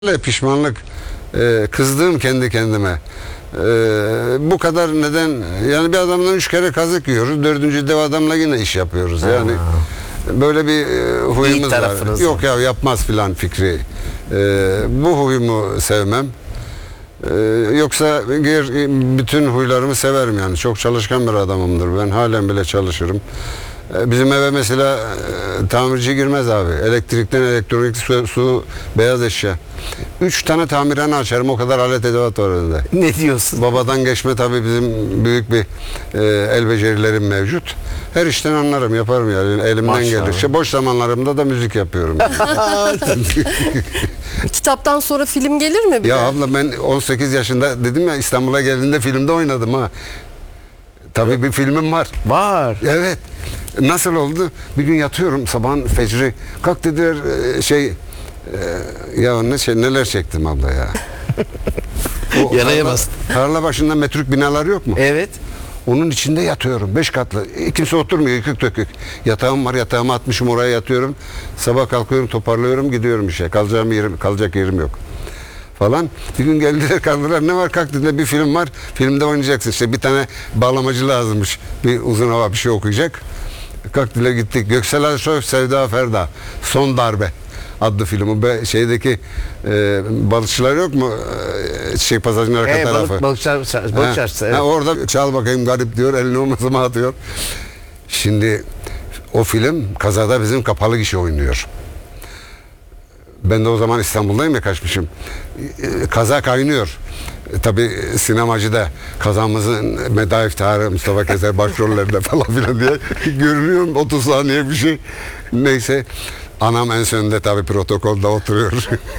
Pişmanlık, kızdım kendi kendime. Bu kadar neden? Yani bir adamdan 3 kere kazık yiyoruz, 4. o adamla yine iş yapıyoruz. Yani böyle bir huyumuz var. Yok ya yapmaz filan fikri. Bu huyumu sevmem. Yoksa bütün huylarımı severim yani. Çok çalışkan bir adamımdır. Ben halen bile çalışırım. Bizim eve mesela tamirci girmez abi. Elektrikten elektronik, su, beyaz eşya. 3 tane tamirhane açarım. O kadar alet edevat var önünde. Ne diyorsun? Babadan geçme tabii bizim büyük bir el becerilerim mevcut. Her işten anlarım, yaparım yani. Elimden gelir. Boş zamanlarımda da müzik yapıyorum. Kitaptan sonra film gelir mi? Ya abla ben 18 yaşında dedim ya İstanbul'a geldiğinde filmde oynadım ha. Tabii bir filmim var. Var. Evet. Nasıl oldu? Bir gün yatıyorum sabahın fecri. Kalk dediler ya neler çektim abla ya. Yaraya bastı. Tarla başında metruk binalar yok mu? Evet. Onun içinde yatıyorum. 5 katlı. Kimse oturmuyor. Yıkık dökük. Yatağım var. Yatağımı atmışım oraya yatıyorum. Sabah kalkıyorum, toparlıyorum, gidiyorum işe. Kalacak yerim yok. Falan. Bir gün geldiler kaldılar. Ne var kalk dediler. Bir film var. Filmde oynayacaksın. İşte bir tane bağlamacı lazımmış. Bir uzun hava bir şey okuyacak. Kalktılar gittik. Göksel Ersoy, Sevda Ferda. Son Darbe adlı filmi. Şeydeki balıkçılar yok mu? Pasajın arka tarafı. Balıkçı. Orada çal bakayım garip diyor. Elini omuzuma atıyor. Şimdi o film kazada bizim kapalı gişe oynuyor. Ben de o zaman İstanbul'dayım ya kaçmışım. Kaza kaynıyor. Tabii sinemacıda kazamızın meda iftiharı Mustafa Keser başrollerinde falan filan diye görünüyorum 30 saniye bir şey. Neyse anam en sonunda tabii protokolda oturuyor.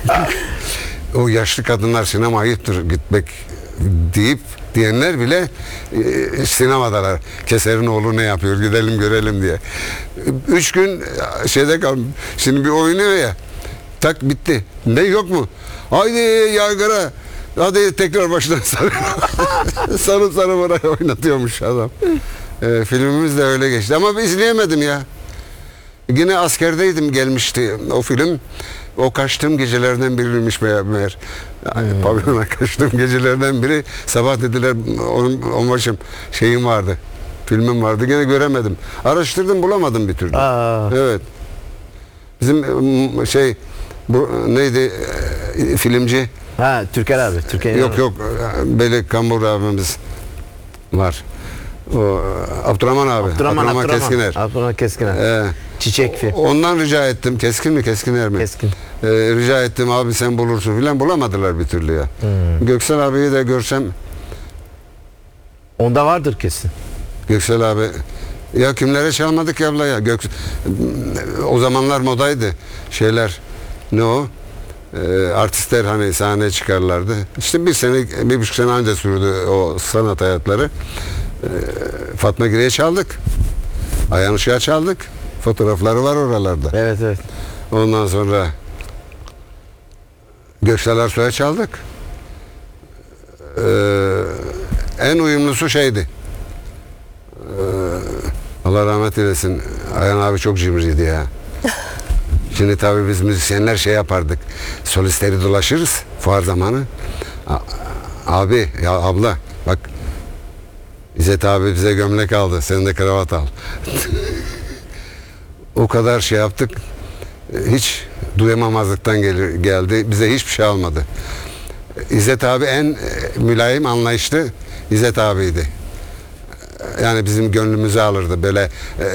O yaşlı kadınlar sinema ayıptır gitmek deyip diyenler bile sinemadalar. Keser'in oğlu ne yapıyor gidelim görelim diye. 3 gün şeyde kaldım. Şimdi bir oynuyor ya. Tak bitti. Ne yok mu? Haydi yaygara. Hadi tekrar baştan sarı bana oynatıyormuş adam. Filmimiz de öyle geçti. Ama izleyemedim ya. Yine askerdeydim gelmişti o film. O kaçtığım gecelerden biriymiş meğer. Yani pavyona kaçtığım gecelerden biri. Sabah dediler onbaşım şeyim vardı. Filmim vardı. Yine göremedim. Araştırdım bulamadım bir türlü. Evet. Bizim bu neydi filmci? Türker abi. Yok. Beli Kambur abimiz var. O Abdurrahman abi. Abdurrahman Keskiner. Abdurrahman Keskiner. Çiçek film. Ondan rica ettim. Keskin mi Keskiner mi? Keskin. Rica ettim abi sen bulursun filan bulamadılar bir türlü ya. Göksel abiyi de görsem. Onda vardır kesin. Göksel abi. Ya kimlere çalmadık ya abla ya. O zamanlar modaydı. Ne o? Artistler hani sahneye çıkarlardı. İşte 1,5 sene önce sürdü o sanat hayatları. Fatma Gire'ye çaldık. Ayhan Işık'a çaldık. Fotoğrafları var oralarda. Evet. Ondan sonra Göksel Ersoy'a çaldık. En uyumlusu şeydi. Allah rahmet eylesin. Ayhan abi çok cimriydi ya. Şimdi tabii biz müzisyenler şey yapardık. Solistleri dolaşırız fuar zamanı. Abi ya abla bak İzzet abi bize gömlek aldı. Sen de kravat al. O kadar şey yaptık. Hiç duyamamazlıktan geldi. Bize hiçbir şey almadı. İzzet abi en mülayim anlayışlı İzzet abiydi. Yani bizim gönlümüzü alırdı. Böyle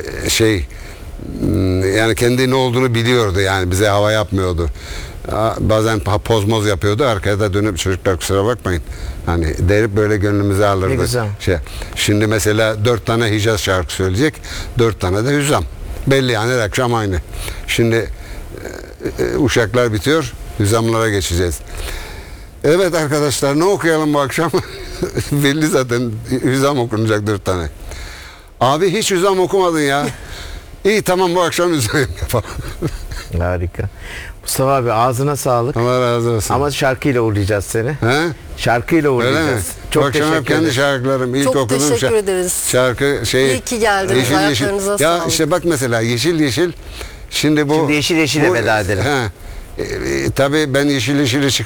yani kendi ne olduğunu biliyordu yani bize hava yapmıyordu. Bazen pozmoz yapıyordu arkaya da dönüp çocuklar kusura bakmayın hani derip böyle gönlümüzü alırdı. Ne güzel. Şimdi mesela 4 tane Hicaz şarkı söyleyecek 4 tane de Hüzzam belli yani her akşam aynı. Şimdi uşaklar bitiyor Hüzzamlara geçeceğiz. Evet arkadaşlar ne okuyalım bu akşam? Belli zaten Hüzzam okunacak 4 tane. Abi hiç Hüzzam okumadın ya. İyi tamam bu akşam üzerine yapalım. Harika. Mustafa abi ağzına sağlık. Allah razı olsun. Ama şarkıyla uğurlayacağız seni. He? Şarkıyla uğurlayacağız. Çok bu akşam hep kendi şarkılarım. İlk çok okuduğum teşekkür ederiz. Şarkı İyi ki geldiniz. Ayaklarınıza Ya sağlık. işte bak mesela yeşil. Şimdi yeşile veda edelim. Tabii ben Yeşil Yeşil'e